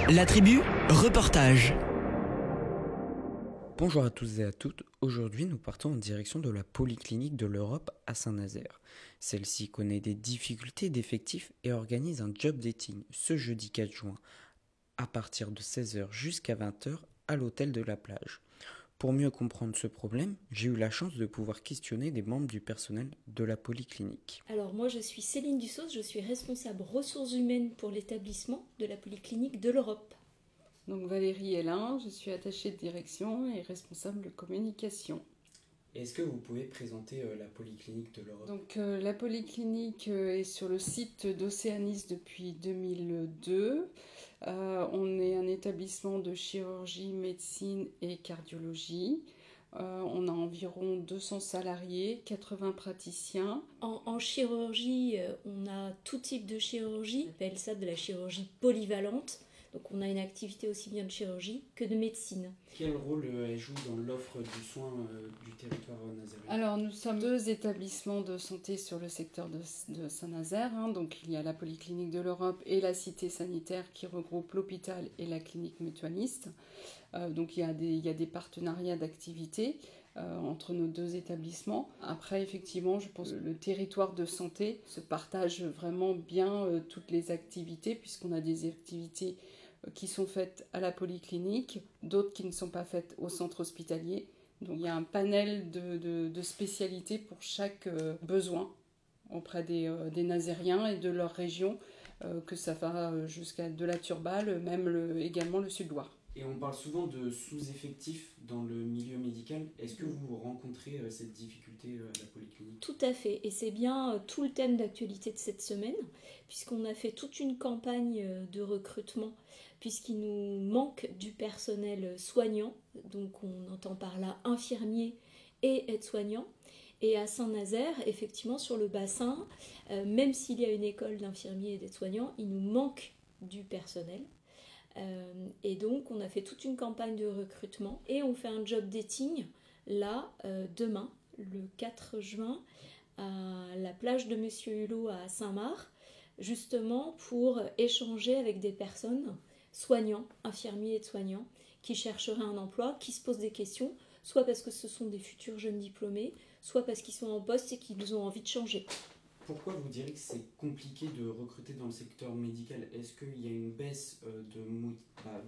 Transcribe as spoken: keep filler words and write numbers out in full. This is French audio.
La tribu, reportage. Bonjour à tous et à toutes, aujourd'hui nous partons en direction de la Polyclinique de l'Europe à Saint-Nazaire. Celle-ci connaît des difficultés d'effectifs et organise un job dating ce jeudi quatre juin à partir de seize heures jusqu'à vingt heures à l'hôtel de la plage. Pour mieux comprendre ce problème, j'ai eu la chance de pouvoir questionner des membres du personnel de la Polyclinique. Alors moi je suis Céline Dussos, je suis responsable ressources humaines pour l'établissement de la Polyclinique de l'Europe. Donc Valérie Hélin, je suis attachée de direction et responsable de communication. Est-ce que vous pouvez présenter euh, la Polyclinique de l'Europe ? Donc euh, la Polyclinique euh, est sur le site d'Océanis depuis deux mille deux. Euh, on est un établissement de chirurgie, médecine et cardiologie. Euh, on a environ deux cents salariés, quatre-vingts praticiens. En, en chirurgie, euh, on a tout type de chirurgie, on appelle ça de la chirurgie polyvalente. Donc on a une activité aussi bien de chirurgie que de médecine. Quel rôle euh, elle joue dans l'offre du soin euh, du territoire nazaréen ? Alors nous sommes deux établissements de santé sur le secteur de, de Saint-Nazaire. Hein. Donc il y a la Polyclinique de l'Europe et la cité sanitaire qui regroupe l'hôpital et la clinique mutualiste. Euh, donc il y a des, il y a des partenariats d'activités euh, entre nos deux établissements. Après effectivement je pense que le territoire de santé se partage vraiment bien euh, toutes les activités puisqu'on a des activités qui sont faites à la polyclinique, d'autres qui ne sont pas faites au centre hospitalier. Donc il y a un panel de, de, de spécialités pour chaque euh, besoin auprès des, euh, des Nazériens et de leur région, euh, que ça va jusqu'à de la Turballe, même le, également le Sud-Loire. Et on parle souvent de sous-effectifs dans le milieu médical. Est-ce que vous rencontrez euh, cette difficulté euh, à la Polyclinique ? Tout à fait, et c'est bien euh, tout le thème d'actualité de cette semaine, puisqu'on a fait toute une campagne euh, de recrutement, puisqu'il nous manque du personnel soignant, donc on entend par là infirmiers et aides-soignants. Et à Saint-Nazaire, effectivement, sur le bassin, euh, même s'il y a une école d'infirmiers et d'aides-soignants, il nous manque du personnel. Euh, et donc on a fait toute une campagne de recrutement et on fait un job dating là euh, demain le quatre juin à la plage de Monsieur Hulot à Saint-Marc, justement pour échanger avec des personnes soignants, infirmiers et soignants qui chercheraient un emploi, qui se posent des questions, soit parce que ce sont des futurs jeunes diplômés, soit parce qu'ils sont en poste et qu'ils ont envie de changer. Pourquoi vous direz que c'est compliqué de recruter dans le secteur médical ? Est-ce qu'il y a une baisse de, mo- bah,